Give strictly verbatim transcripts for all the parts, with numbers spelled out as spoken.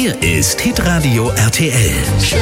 Hier ist Hitradio R T L. Schön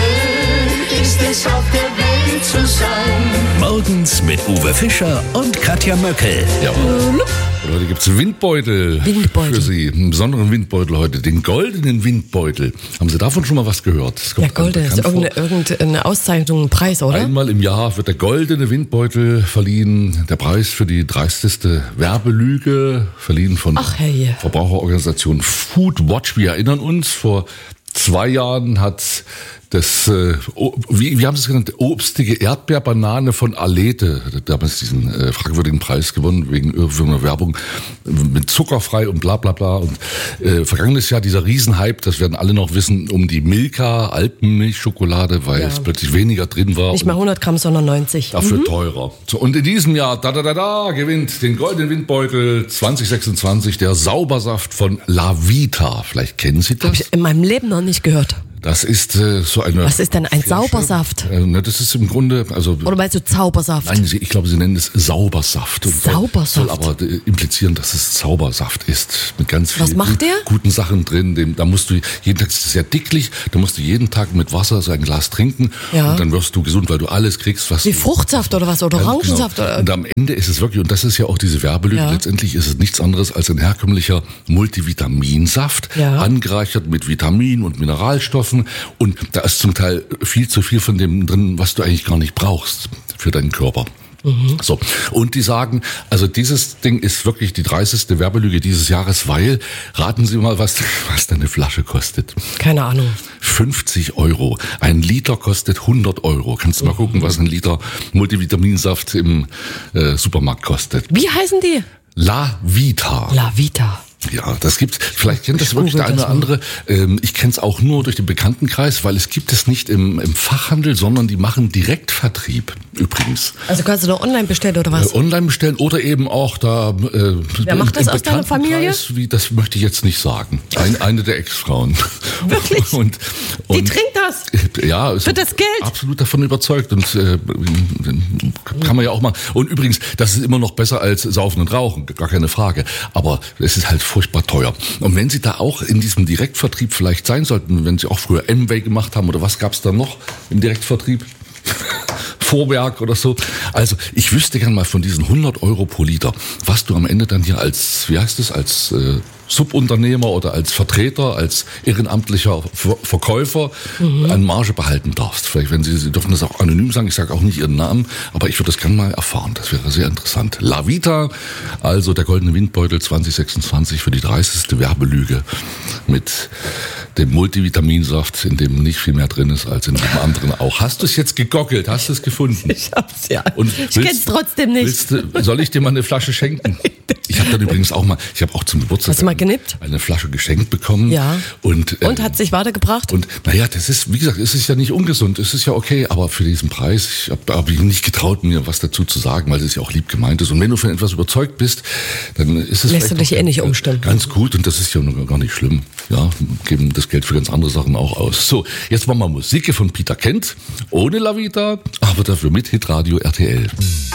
ist es auf der Welt zu sein. Morgens mit Uwe Fischer und Katja Möckel. Ja. Heute gibt es Windbeutel, Windbeutel für Sie. Einen besonderen Windbeutel heute, den goldenen Windbeutel. Haben Sie davon schon mal was gehört? Das Ja, kommt Golden ist bekannt vor. irgendeine, irgendeine Auszeichnung, ein Preis, oder? Einmal im Jahr wird der goldene Windbeutel verliehen. Der Preis für die dreisteste Werbelüge, verliehen von Ach, hey. Verbraucherorganisation Foodwatch. Wir erinnern uns, vor zwei Jahren hat das, äh, wie, wie haben Sie es genannt, obstige Erdbeerbanane von Alete, damals diesen äh, fragwürdigen Preis gewonnen, wegen irgendeiner Werbung mit zuckerfrei und bla bla bla. Und äh, vergangenes Jahr dieser Riesenhype, das werden alle noch wissen, um die Milka Alpenmilchschokolade, weil Ja. es plötzlich weniger drin war. Nicht mal hundert Gramm, sondern neunzig. Dafür mhm. teurer. So, und in diesem Jahr, da da da da, gewinnt den goldenen Windbeutel zwanzig sechsundzwanzig der Saubersaft von Lavita. Vielleicht kennen Sie das? Habe ich in meinem Leben noch nicht gehört. Das ist äh, so eine. Was ist denn ein Flasche. Saubersaft? Äh, ne, das ist im Grunde, also. Oder meinst du Zaubersaft? Nein, Sie, ich glaube, Sie nennen es Saubersaft. Und Saubersaft. Soll aber äh, implizieren, dass es Zaubersaft ist. Mit ganz Was vielen macht gut, der? guten Sachen drin. Dem, da musst du jeden Tag, das ist sehr dicklich, da musst du jeden Tag mit Wasser so ein Glas trinken. Ja. Und dann wirst du gesund, weil du alles kriegst, was Wie du. Fruchtsaft oder was? Oder Ja, Orangensaft? genau. Oder? Und am Ende ist es wirklich, und das ist ja auch diese Werbelüge, Ja. letztendlich ist es nichts anderes als ein herkömmlicher Multivitaminsaft, Ja. angereichert mit Vitaminen und Mineralstoffen. Und da ist zum Teil viel zu viel von dem drin, was du eigentlich gar nicht brauchst für deinen Körper. Mhm. So. Und die sagen, also dieses Ding ist wirklich die dreißigste Werbelüge dieses Jahres, weil, raten Sie mal, was, was da eine Flasche kostet. Keine Ahnung. fünfzig Euro. Ein Liter kostet hundert Euro. Kannst du mal gucken, was ein Liter Multivitaminsaft im äh, Supermarkt kostet. Wie heißen die? Lavita. Lavita. Ja, das gibt's. Vielleicht kennt das Ich wirklich der google eine das oder mal. andere. Ähm, ich kenne es auch nur durch den Bekanntenkreis, weil es gibt es nicht im, im Fachhandel, sondern die machen Direktvertrieb übrigens. Also kannst du da online bestellen oder was? Äh, online bestellen oder eben auch da. Äh, Wer macht das aus deiner Familie? Bekanntenkreis, Wie, das möchte ich jetzt nicht sagen. Ein, eine der Ex-Frauen. Wirklich? Und, Die und, trinkt das? Ja, ist Für das Geld? absolut davon überzeugt und äh, kann man ja auch mal. Und übrigens, das ist immer noch besser als Saufen und Rauchen, gar keine Frage. Aber es ist halt furchtbar teuer. Und wenn Sie da auch in diesem Direktvertrieb vielleicht sein sollten, wenn Sie auch früher Amway gemacht haben oder was gab's da noch im Direktvertrieb? Vorwerk oder so. Also ich wüsste gern mal von diesen hundert Euro pro Liter, was du am Ende dann hier als, wie heißt es, als äh, Subunternehmer oder als Vertreter, als ehrenamtlicher Ver- Verkäufer mhm. an Marge behalten darfst. Vielleicht, wenn Sie, Sie dürfen das auch anonym sagen, ich sage auch nicht Ihren Namen, aber ich würde das gerne mal erfahren. Das wäre sehr interessant. Lavita, also der goldene Windbeutel zwanzig sechsundzwanzig für die dreißigste Werbelüge mit dem Multivitaminsaft, in dem nicht viel mehr drin ist als in dem anderen auch. Hast du es jetzt gegoggelt? Hast du es gefunden? Ich hab's ja. Und ich kenn's trotzdem nicht. Willst du, soll ich dir mal eine Flasche schenken? Ich habe dann übrigens auch mal, ich habe auch zum Geburtstag Hast du mal genippt? eine Flasche geschenkt bekommen. Ja. Und, äh, Und hat sich weitergebracht? Und naja, das ist, wie gesagt, es ist ja nicht ungesund, es ist ja okay, aber für diesen Preis, ich habe hab ich nicht getraut, mir was dazu zu sagen, weil es ja auch lieb gemeint ist. Und wenn du von etwas überzeugt bist, dann ist es Lässt vielleicht du dich auch eh nicht umstimmen. ganz gut und das ist ja gar nicht schlimm. Ja, geben das Geld für ganz andere Sachen auch aus. So, jetzt machen wir Musik von Peter Kent, ohne Lavita, aber dafür mit Hitradio R T L.